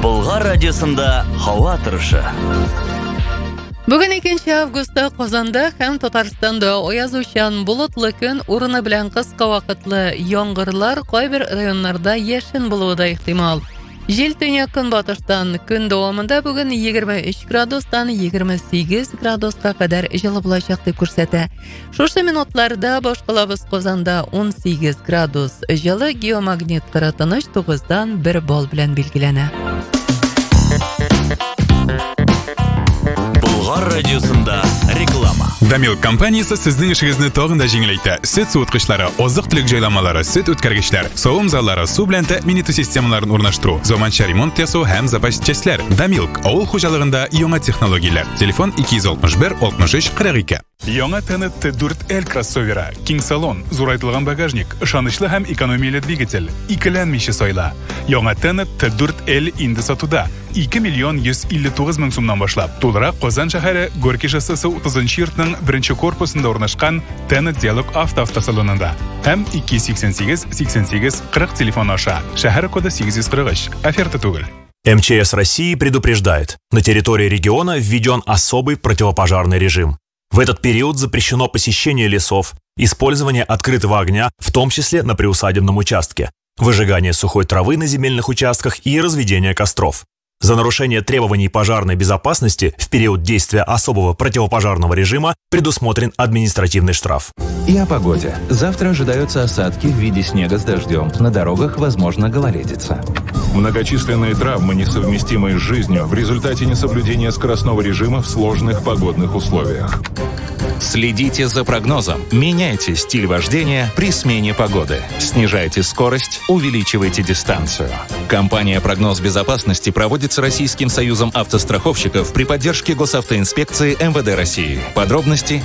Болгар радиосында һава торышы. Бүген 2 августта Казанда һәм Татарстанда аязучан болытлы көн урыны белән кыска вакытлы яңгырлар кайбер районнарда яшен булуы да ихтимал. Җил төньяк көнбатыштан көн дәвамында бүген 23 градустан 28 градуска кадәр җылы булачак дип күрсәтә. Шушы минутларда башкалабыз Казанда 18 градус җылы, геомагнит кыратыныш 9дан 1 балл белән билгеләнә. Болгар радиосында реклама. Дамилк компаниясе сезнең эшегезне тагын да җиңеләйтә. Сөт суыткычлары, азык-төлек җайламалары, сөт үткәргечләр, савым заллары, су белән тәэмин итү системаларын урнаштыру, заманча ремонт ясау һәм запас частьләр. Дамилк авыл хуҗалыгында яңа технологияләр. Телефон 261 63 42. Яңа Tenet T4L кроссовері, киң салон, зурайтылган багажник, ышанычлы һәм экономияле двигатель, икеләнмичә сайла. Яңа Tenet T4L инде сатуда. 2 миллион 159 мең сумнан башлап. Тулырак Казан шәһәре Горький шоссесі 30-нчы йортның 1-нче корпусында урнашкан Tenet Диалог автосалонында. Һәм 288 88 40 телефон аша. Шәһәр коды 843. Оферта түгел. МЧС России предупреждает: на территории региона введен особый противопожарный режим. В этот период запрещено посещение лесов, использование открытого огня, в том числе на приусадебном участке, выжигание сухой травы на земельных участках и разведение костров. За нарушение требований пожарной безопасности в период действия особого противопожарного режима предусмотрен административный штраф. И о погоде. Завтра ожидаются осадки в виде снега с дождем. На дорогах возможна гололедица. Многочисленные травмы, несовместимые с жизнью, в результате несоблюдения скоростного режима в сложных погодных условиях. Следите за прогнозом. Меняйте стиль вождения при смене погоды. Снижайте скорость, увеличивайте дистанцию. Компания «Прогноз безопасности» проводится Российским союзом автостраховщиков при поддержке Госавтоинспекции МВД России. Подробности